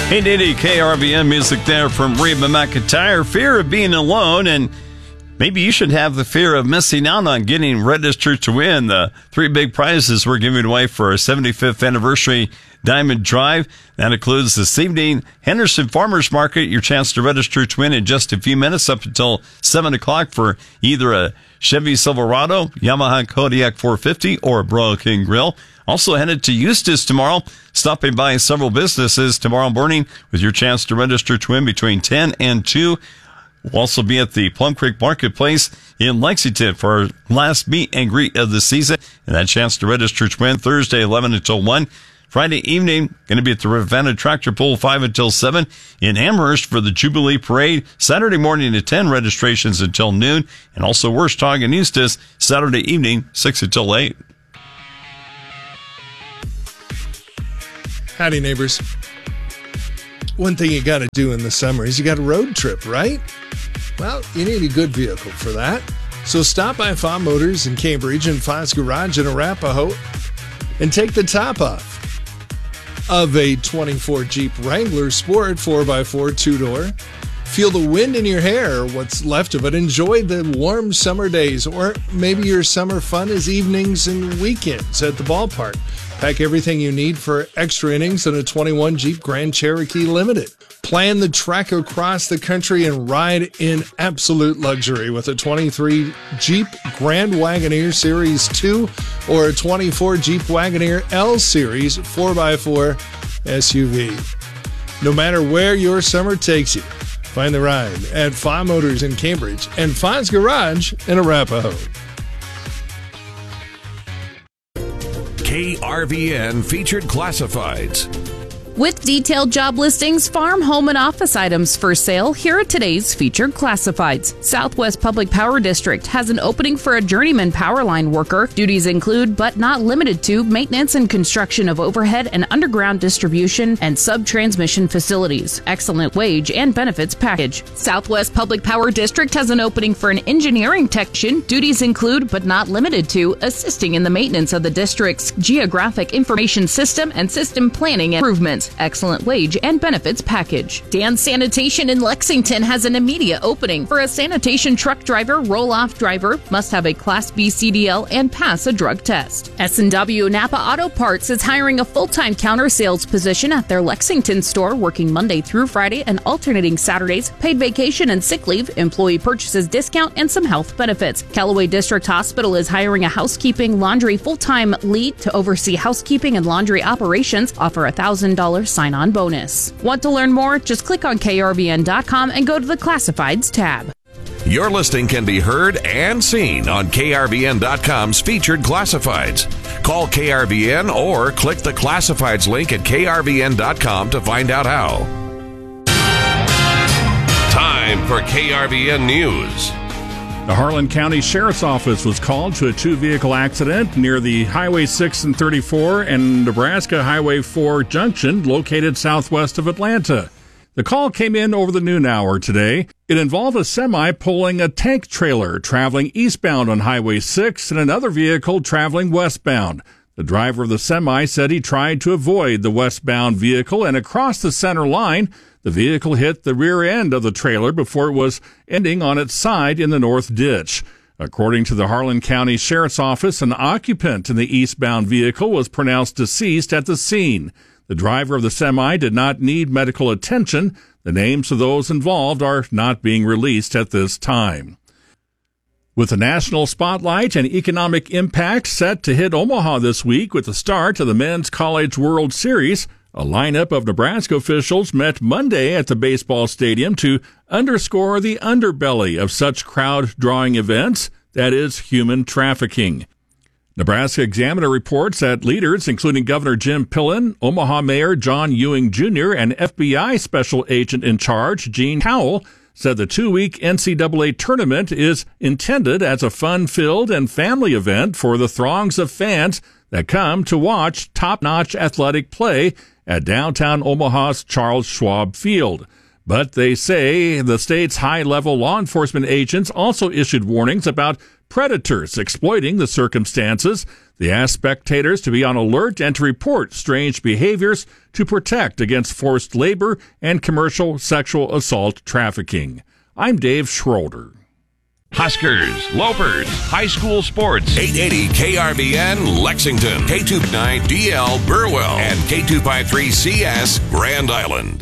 880 KRVN music there from Reba McEntire. Fear of being alone, and maybe you should have the fear of missing out on getting registered to win the 3 big prizes we're giving away for our 75th anniversary Diamond Drive. That includes this evening, Henderson Farmers Market, your chance to register to win in just a few minutes up until 7 o'clock for either a Chevy Silverado, Yamaha Kodiak 450, or a Broil King Grill. Also headed to Eustis tomorrow, stopping by several businesses tomorrow morning with your chance to register to win between 10 and 2. We'll also be at the Plum Creek Marketplace in Lexington for our last meet and greet of the season, and that chance to register to win Thursday 11 until 1. Friday evening, going to be at the Ravenna Tractor Pull 5 until 7 in Amherst for the Jubilee Parade. Saturday morning at 10, registrations until noon, and also Wirshtog and Eustis Saturday evening 6 until 8. Howdy, neighbors. One thing you got to do in the summer is you got a road trip, right? Well, you need a good vehicle for that. So stop by Fa Motors in Cambridge and Fa's Garage in Arapahoe and take the top off of a 24 Jeep Wrangler Sport 4x4 two-door. Feel the wind in your hair, what's left of it. Enjoy the warm summer days, or maybe your summer fun is evenings and weekends at the ballpark. Pack everything you need for extra innings in a 21 Jeep Grand Cherokee Limited. Plan the trek across the country and ride in absolute luxury with a 23 Jeep Grand Wagoneer Series 2 or a 24 Jeep Wagoneer L Series 4x4 SUV. No matter where your summer takes you, find the ride at Fa Motors in Cambridge and Fa's Garage in Arapahoe. KRVN Featured Classifieds. With detailed job listings, farm, home, and office items for sale, here are today's featured classifieds. Southwest Public Power District has an opening for a journeyman power line worker. Duties include, but not limited to, maintenance and construction of overhead and underground distribution and sub-transmission facilities. Excellent wage and benefits package. Southwest Public Power District has an opening for an engineering technician. Duties include, but not limited to, assisting in the maintenance of the district's geographic information system and system planning improvements. Excellent wage and benefits package. Dan Sanitation in Lexington has an immediate opening for a sanitation truck driver, roll-off driver, must have a Class B CDL and pass a drug test. S&W Napa Auto Parts is hiring a full-time counter sales position at their Lexington store, working Monday through Friday and alternating Saturdays, paid vacation and sick leave, employee purchases discount, and some health benefits. Callaway District Hospital is hiring a housekeeping laundry full-time lead to oversee housekeeping and laundry operations, offer a $1,000 sign-on bonus. Want to learn more? Just click on krvn.com and go to the Classifieds tab. Your listing can be heard and seen on krvn.com's Featured Classifieds. Call KRVN or click the Classifieds link at krvn.com to find out how. Time for KRVN News. The Harlan County Sheriff's Office was called to a 2-vehicle accident near the Highway 6 and 34 and Nebraska Highway 4 junction located southwest of Atlanta. The call came in over the noon hour today. It involved a semi pulling a tank trailer traveling eastbound on Highway 6 and another vehicle traveling westbound. The driver of the semi said he tried to avoid the westbound vehicle, and across the center line, the vehicle hit the rear end of the trailer before it was ending on its side in the north ditch. According to the Harlan County Sheriff's Office, an occupant in the eastbound vehicle was pronounced deceased at the scene. The driver of the semi did not need medical attention. The names of those involved are not being released at this time. With the national spotlight and economic impact set to hit Omaha this week with the start of the Men's College World Series, a lineup of Nebraska officials met Monday at the baseball stadium to underscore the underbelly of such crowd-drawing events, that is, human trafficking. Nebraska Examiner reports that leaders, including Governor Jim Pillen, Omaha Mayor John Ewing Jr., and FBI Special Agent in Charge Gene Howell, said the 2-week NCAA tournament is intended as a fun-filled and family event for the throngs of fans that come to watch top-notch athletic play at downtown Omaha's Charles Schwab Field. But they say the state's high-level law enforcement agents also issued warnings about predators exploiting the circumstances. They ask spectators to be on alert and to report strange behaviors to protect against forced labor and commercial sexual assault trafficking. I'm Dave Schroeder. Huskers, Lopers, high school sports. 880 KRVN Lexington, K259DL Burwell, and K253CS Grand Island.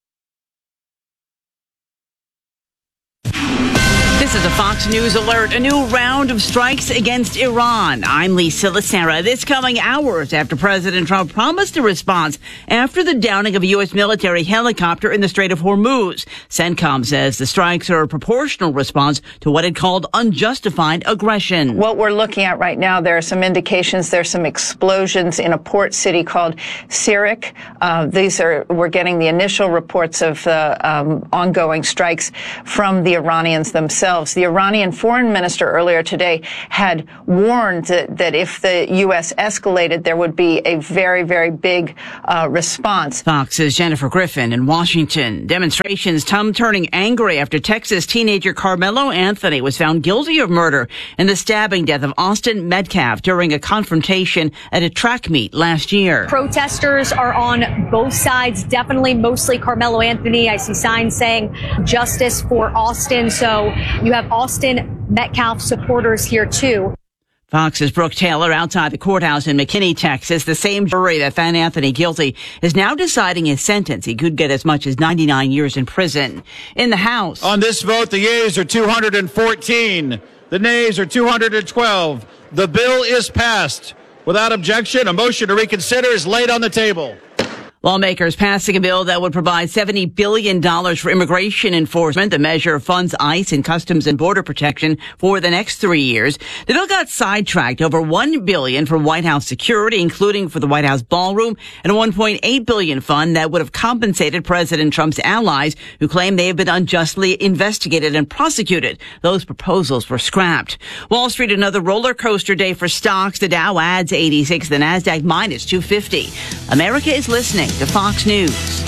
This is a Fox News alert. A new round of strikes against Iran. I'm Lisa Lacera. This coming hours after President Trump promised a response after the downing of a U.S. military helicopter in the Strait of Hormuz. CENTCOM says the strikes are a proportional response to what it called unjustified aggression. What we're looking at right now, there are some indications there's some explosions in a port city called Sirik. We're getting the initial reports of ongoing strikes from the Iranians themselves. The Iranian foreign minister earlier today had warned that if the U.S. escalated, there would be a very, very big response. Fox's Jennifer Griffin in Washington. Demonstrations turning angry after Texas teenager Carmelo Anthony was found guilty of murder in the stabbing death of Austin Metcalf during a confrontation at a track meet last year. Protesters are on both sides, definitely mostly Carmelo Anthony. I see signs saying justice for Austin. So you have Austin Metcalf supporters here, too. Fox's Brooke Taylor outside the courthouse in McKinney, Texas. The same jury that found Anthony guilty is now deciding his sentence. He could get as much as 99 years in prison. In the House. On this vote, the yeas are 214. The nays are 212. The bill is passed. Without objection, a motion to reconsider is laid on the table. Lawmakers passing a bill that would provide $70 billion for immigration enforcement. The measure funds ICE and Customs and Border Protection for the next 3 years. The bill got sidetracked. Over $1 billion for White House security, including for the White House ballroom, and a $1.8 billion fund that would have compensated President Trump's allies who claim they have been unjustly investigated and prosecuted. Those proposals were scrapped. Wall Street, another roller coaster day for stocks. The Dow adds 86, the Nasdaq minus 250. America is listening to Fox News.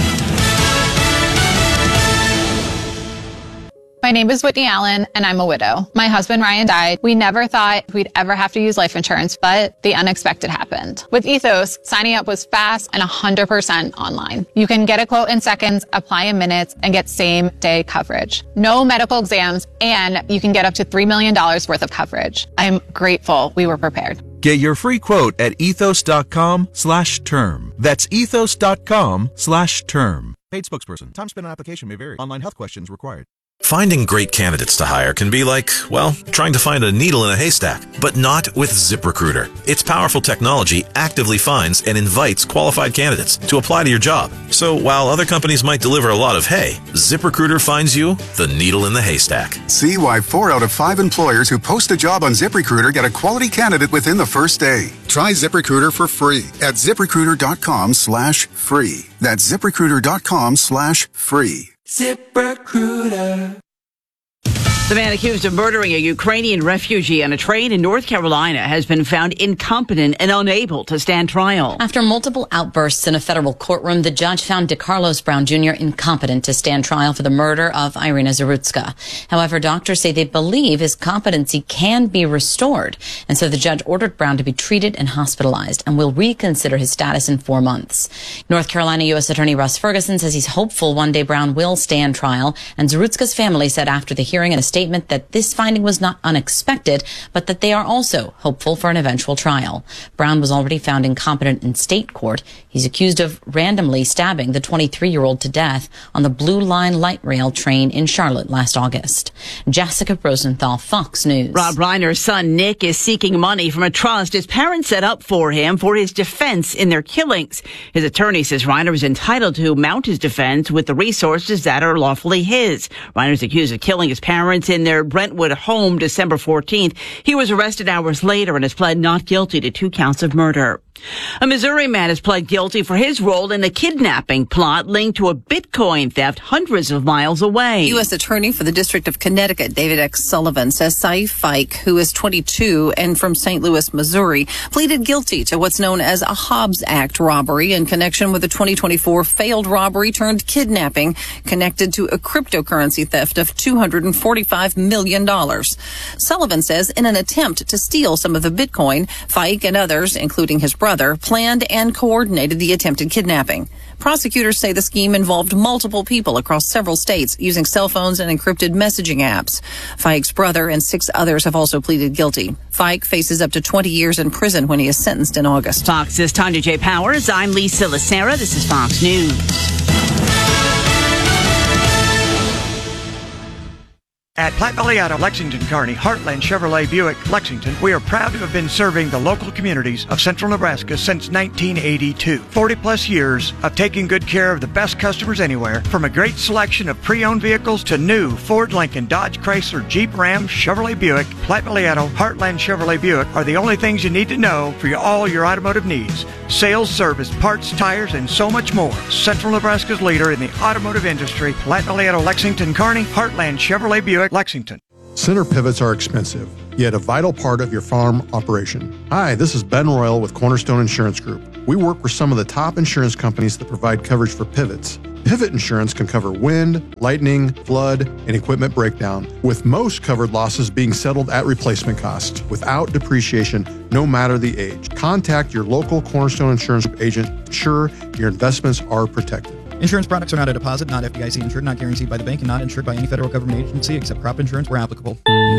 My name is Whitney Allen, and I'm a widow. My husband, Ryan, died. We never thought we'd ever have to use life insurance, but the unexpected happened. With Ethos, signing up was fast and 100% online. You can get a quote in seconds, apply in minutes, and get same-day coverage. No medical exams, and you can get up to $3 million worth of coverage. I'm grateful we were prepared. Get your free quote at ethos.com/term. That's ethos.com/term. Paid spokesperson. Time spent on application may vary. Online health questions required. Finding great candidates to hire can be like, well, trying to find a needle in a haystack, but not with ZipRecruiter. Its powerful technology actively finds and invites qualified candidates to apply to your job. So while other companies might deliver a lot of hay, ZipRecruiter finds you the needle in the haystack. See why 4 out of 5 employers who post a job on ZipRecruiter get a quality candidate within the first day. Try ZipRecruiter for free at ZipRecruiter.com/free. That's ZipRecruiter.com/free. ZipRecruiter. The man accused of murdering a Ukrainian refugee on a train in North Carolina has been found incompetent and unable to stand trial. After multiple outbursts in a federal courtroom, the judge found DeCarlos Brown Jr. incompetent to stand trial for the murder of Irina Zarutska. However, doctors say they believe his competency can be restored, and so the judge ordered Brown to be treated and hospitalized and will reconsider his status in 4 months. North Carolina U.S. Attorney Russ Ferguson says he's hopeful one day Brown will stand trial, and Zarutska's family said after the hearing in a statement that this finding was not unexpected, but that they are also hopeful for an eventual trial. Brown was already found incompetent in state court. He's accused of randomly stabbing the 23-year-old to death on the Blue Line light rail train in Charlotte last August. Jessica Rosenthal, Fox News. Rob Reiner's son Nick is seeking money from a trust his parents set up for him for his defense in their killings. His attorney says Reiner is entitled to mount his defense with the resources that are lawfully his. Reiner's accused of killing his parents in their Brentwood home December 14th. He was arrested hours later and has pled not guilty to 2 counts of murder. A Missouri man has pled guilty for his role in a kidnapping plot linked to a Bitcoin theft hundreds of miles away. U.S. Attorney for the District of Connecticut, David X. Sullivan, says Saif Fike, who is 22 and from St. Louis, Missouri, pleaded guilty to what's known as a Hobbs Act robbery in connection with the 2024 failed robbery turned kidnapping connected to a cryptocurrency theft of $245 million. Sullivan says in an attempt to steal some of the Bitcoin, Fike and others, including his brother, planned and coordinated the attempted kidnapping. Prosecutors say the scheme involved multiple people across several states using cell phones and encrypted messaging apps. Fike's brother and 6 others have also pleaded guilty. Fike faces up to 20 years in prison when he is sentenced in August. Fox's Tanya J. Powers. I'm Lisa Lacera. This is Fox News. At Platte Valley Auto, Lexington, Kearney, Heartland Chevrolet Buick, Lexington, we are proud to have been serving the local communities of central Nebraska since 1982. 40 plus years of taking good care of the best customers anywhere, from a great selection of pre-owned vehicles to new Ford, Lincoln, Dodge, Chrysler, Jeep, Ram, Chevrolet Buick. Platte Valley Auto, Heartland Chevrolet Buick are the only things you need to know for all your automotive needs. Sales, service, parts, tires, and so much more. Central Nebraska's leader in the automotive industry, Platte Valley Auto, Lexington, Kearney, Heartland Chevrolet Buick, Lexington. Center pivots are expensive, yet a vital part of your farm operation. Hi, this is Ben Royal with Cornerstone Insurance Group. We work with some of the top insurance companies that provide coverage for pivots. Pivot insurance can cover wind, lightning, flood, and equipment breakdown, with most covered losses being settled at replacement cost, without depreciation, no matter the age. Contact your local Cornerstone Insurance Group agent to ensure your investments are protected. Insurance products are not a deposit, not FDIC insured, not guaranteed by the bank, and not insured by any federal government agency except crop insurance where applicable.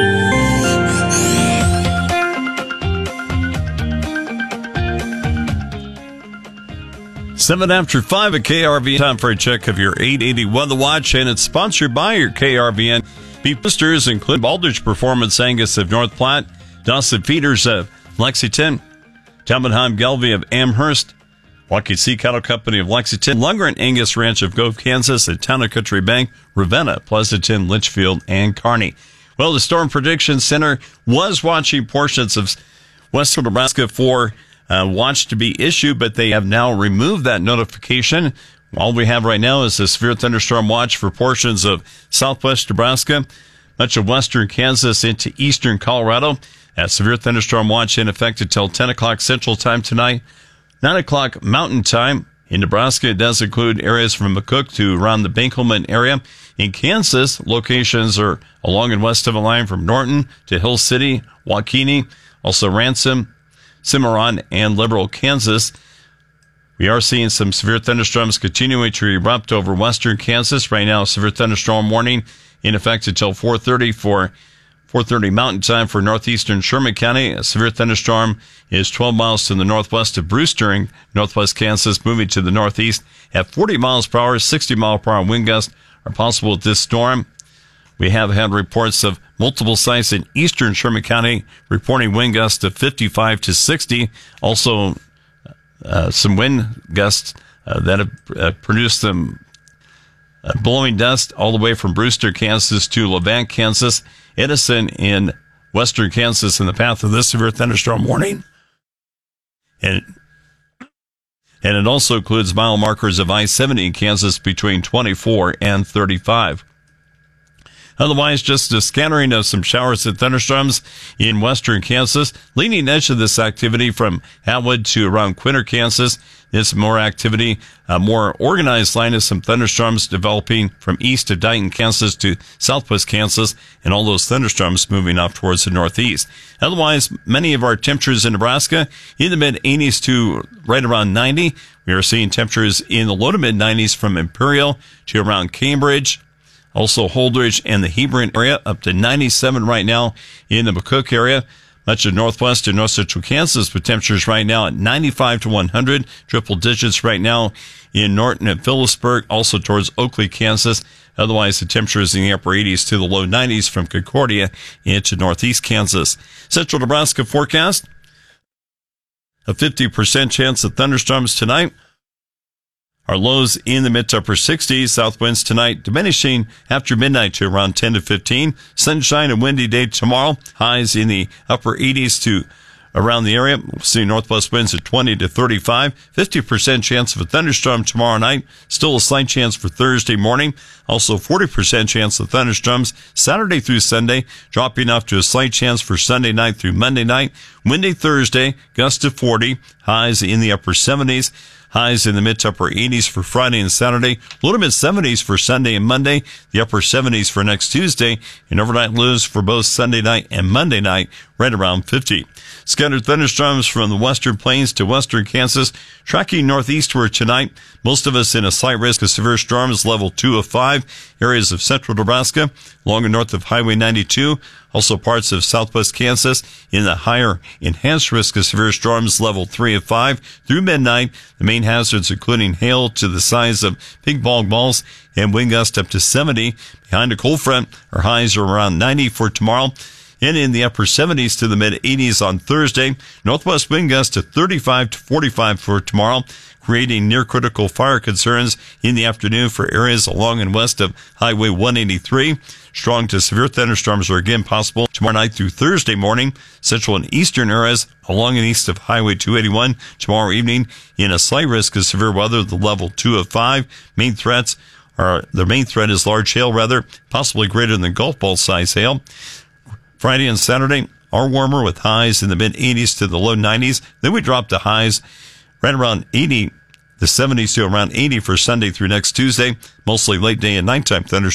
Seven after 5 at KRVN. Time for a check of your 880 Weather Watch, and it's sponsored by your KRVN beef boosters, including Baldrige Performance Angus of North Platte, Dawson Feeders of Lexington, Talmadheim Gelby of Amherst, Waukee Sea Cattle Company of Lexington, Lundgren Angus Ranch of Gove, Kansas, and Town and Country Bank, Ravenna, Pleasanton, Litchfield, and Kearney. Well, the Storm Prediction Center was watching portions of western Nebraska for watch to be issued, but they have now removed that notification. All we have right now is a severe thunderstorm watch for portions of southwest Nebraska, much of western Kansas into eastern Colorado. That severe thunderstorm watch in effect until 10 o'clock Central Time tonight. 9 o'clock Mountain Time. In Nebraska, it does include areas from McCook to around the Benkelman area. In Kansas, locations are along and west of a line from Norton to Hill City, Waukene, also Ransom, Cimarron, and Liberal, Kansas. We are seeing some severe thunderstorms continuing to erupt over western Kansas. Right now, severe thunderstorm warning in effect until 4:30 Mountain Time for northeastern Sherman County. A severe thunderstorm is 12 miles to the northwest of Brewster in northwest Kansas, moving to the northeast at 40 miles per hour. 60 mile per hour wind gusts are possible with this storm. We have had reports of multiple sites in eastern Sherman County reporting wind gusts of 55 to 60. Also, some wind gusts that have produced some blowing dust all the way from Brewster, Kansas to Levant, Kansas. Edison in western Kansas in the path of this severe thunderstorm warning. And it also includes mile markers of I-70 in Kansas between 24 and 35. Otherwise, just a scattering of some showers and thunderstorms in western Kansas. Leading edge of this activity from Atwood to around Quinter, Kansas. There's more activity, a more organized line of some thunderstorms developing from east of Dighton, Kansas to southwest Kansas, and all those thunderstorms moving up towards the northeast. Otherwise, many of our temperatures in Nebraska in the mid-80s to right around 90. We are seeing temperatures in the low to mid-90s from Imperial to around Cambridge. Also, Holdridge and the Hebron area up to 97 right now in the McCook area. Much of northwest and north central Kansas with temperatures right now at 95 to 100. Triple digits right now in Norton and Phillipsburg, also towards Oakley, Kansas. Otherwise, the temperatures in the upper 80s to the low 90s from Concordia into northeast Kansas. Central Nebraska forecast, a 50% chance of thunderstorms tonight. Our lows in the mid to upper 60s. South winds tonight diminishing after midnight to around 10 to 15. Sunshine and windy day tomorrow. Highs in the upper 80s to around the area. We'll see northwest winds at 20 to 35. 50% chance of a thunderstorm tomorrow night. Still a slight chance for Thursday morning. Also 40% chance of thunderstorms Saturday through Sunday, dropping off to a slight chance for Sunday night through Monday night. Windy Thursday, gust to 40, highs in the upper 70s. Highs in the mid to upper 80s for Friday and Saturday. Low to mid 70s for Sunday and Monday. The upper 70s for next Tuesday. And overnight lows for both Sunday night and Monday night, right around 50. Scattered thunderstorms from the western plains to western Kansas, tracking northeastward tonight. Most of us in a slight risk of severe storms, level 2 of 5. Areas of central Nebraska, along and north of Highway 92. Also parts of southwest Kansas in the higher enhanced risk of severe storms, level 3 of 5. Through midnight, the main hazards including hail to the size of ping pong balls and wind gusts up to 70. Behind a cold front, our highs are around 90 for tomorrow. And in the upper 70s to the mid 80s on Thursday. Northwest wind gusts to 35 to 45 for tomorrow, creating near critical fire concerns in the afternoon for areas along and west of Highway 183. Strong to severe thunderstorms are again possible tomorrow night through Thursday morning. Central and eastern areas along and east of Highway 281 tomorrow evening in a slight risk of severe weather, the level 2 of 5. The main threat is large hail, possibly greater than golf ball size hail. Friday and Saturday are warmer with highs in the mid 80s to the low 90s. Then we drop to highs right around 80, the 70s to around 80 for Sunday through next Tuesday. Mostly late day and nighttime thunderstorms.